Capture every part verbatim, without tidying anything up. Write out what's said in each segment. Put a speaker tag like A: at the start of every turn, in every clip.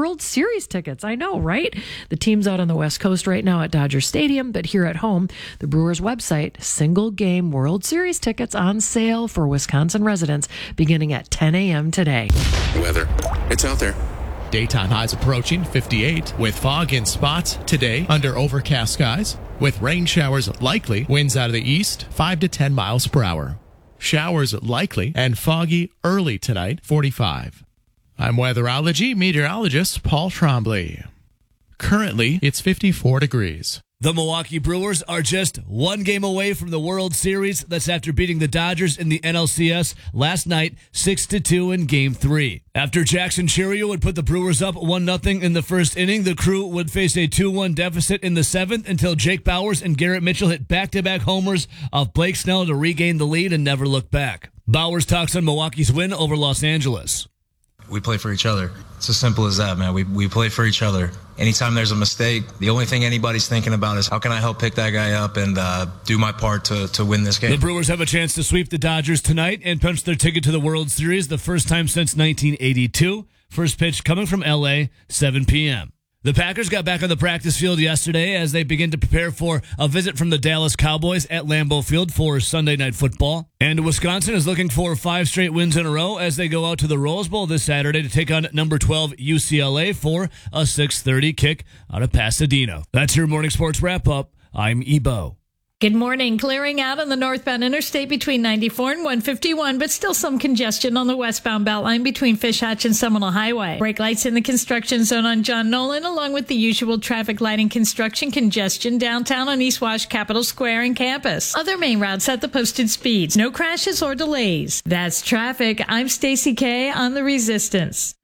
A: World Series tickets. I know, right? The team's out on the West Coast right now at Dodger Stadium, but here at home, the Brewers website, single game World Series tickets on sale for Wisconsin residents beginning at ten a.m. today.
B: Weather. It's out there.
C: Daytime highs approaching fifty-eight with fog in spots today under overcast skies with rain showers likely, winds out of the east five to ten miles per hour. Showers likely and foggy early tonight, forty-five. I'm weatherology meteorologist Paul Trombley. Currently, it's fifty-four degrees.
D: The Milwaukee Brewers are just one game away from the World Series. That's after beating the Dodgers in the N L C S last night, six to two in Game three. After Jackson Chourio would put the Brewers up one nothing in the first inning, the crew would face a two one deficit in the seventh until Jake Bauers and Garrett Mitchell hit back-to-back homers off Blake Snell to regain the lead and never look back. Bauers talks on Milwaukee's win over Los Angeles.
E: We play for each other. It's as simple as that, man. We we play for each other. Anytime there's a mistake, the only thing anybody's thinking about is how can I help pick that guy up and uh, do my part to, to win this game.
D: The Brewers have a chance to sweep the Dodgers tonight and punch their ticket to the World Series, the first time since nineteen eighty-two. First pitch coming from L A, seven p.m. The Packers got back on the practice field yesterday as they begin to prepare for a visit from the Dallas Cowboys at Lambeau Field for Sunday Night Football. And Wisconsin is looking for five straight wins in a row as they go out to the Rose Bowl this Saturday to take on number twelve U C L A for a six thirty kick out of Pasadena. That's your morning sports wrap-up. I'm Ebo.
F: Good morning. Clearing out on the northbound interstate between ninety-four and one fifty-one, but still some congestion on the westbound Beltline between Fish Hatch and Seminole Highway. Brake lights in the construction zone on John Nolan, along with the usual traffic lighting construction congestion downtown on East Wash, Capitol Square, and campus. Other main routes at the posted speeds. No crashes or delays. That's traffic. I'm Stacey K on The Resistance.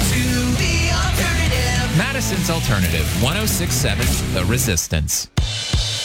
G: Madison's Alternative, one oh six point seven The Resistance.